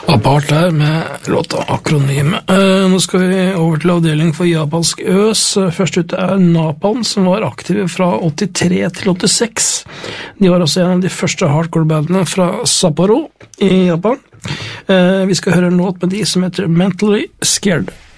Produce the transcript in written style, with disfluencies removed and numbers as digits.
Apart her med låta Akronym. Nå skal vi over til avdeling for japansk øs. Først ute Napalm, som var aktive fra 83 til 86. De var også en av de første hardcore-bandene fra Sapporo i Japan. Vi skal høre en låt med de som heter Mentally Scared.